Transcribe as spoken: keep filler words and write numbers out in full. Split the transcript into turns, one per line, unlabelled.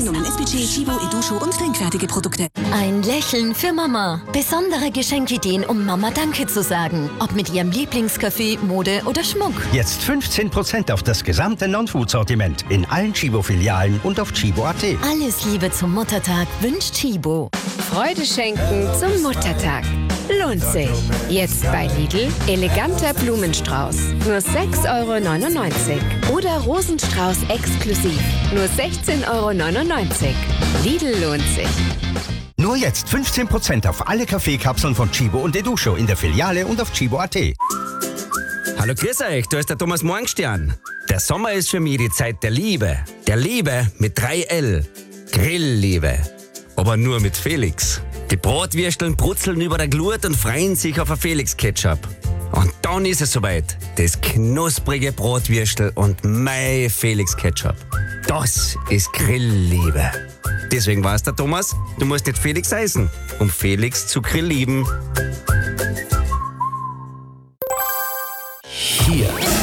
Angenommen S P C, Chibo, Edusho und trinkfertige Produkte.
Ein Lächeln für Mama. Besondere Geschenkideen, um Mama Danke zu sagen. Ob mit ihrem Lieblingskaffee, Mode oder Schmuck.
Jetzt fünfzehn Prozent auf das gesamte Non-Food-Sortiment in allen Chibo-Filialen und auf chibo punkt at.
Alles Liebe zum Muttertag wünscht Chibo.
Freude schenken zum Muttertag. Lohnt sich. Jetzt bei Lidl eleganter Blumenstrauß. Nur sechs Euro neunundneunzig. Oder Rosenstrauß exklusiv. Nur sechzehn Euro neunundneunzig. Lidl lohnt sich.
Nur jetzt fünfzehn Prozent auf alle Kaffeekapseln von Chibo und Edusho in der Filiale und auf chibo punkt at.
Hallo, grüß euch, da ist der Thomas Morgenstern. Der Sommer ist für mich die Zeit der Liebe. Der Liebe mit drei L. Grillliebe. Aber nur mit Felix. Die Bratwürsteln brutzeln über der Glut und freuen sich auf ein Felix-Ketchup. Und dann ist es soweit. Das knusprige Bratwürstel und mein Felix-Ketchup. Das ist Grillliebe. Deswegen weiß der Thomas, du musst nicht Felix heißen, um Felix zu grillieben.
Hier